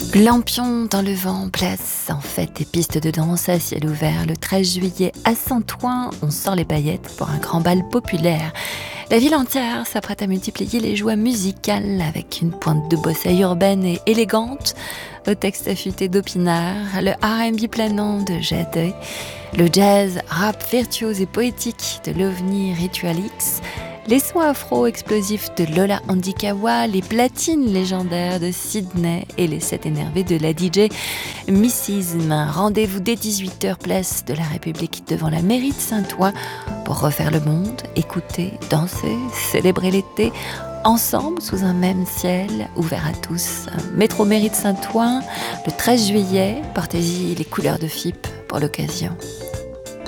Lampions dans le vent, place en fête et pistes de danse à ciel ouvert. Le 13 juillet à Saint-Ouen, on sort les paillettes pour un grand bal populaire. La ville entière s'apprête à multiplier les joies musicales avec une pointe de bosseille urbaine et élégante, au texte affûté d'Opinard, le R&B planant de Jadeuil, le jazz rap virtuose et poétique de l'OVNI Ritualix, les sons afro-explosifs de Lola Andikawa, les platines légendaires de Sydney et les sets énervés de la DJ Missism. Rendez-vous dès 18h, place de la République devant la mairie de Saint-Ouen pour refaire le monde, écouter, danser, célébrer l'été, ensemble sous un même ciel ouvert à tous. Métro mairie de Saint-Ouen, le 13 juillet, portez-y les couleurs de FIP pour l'occasion.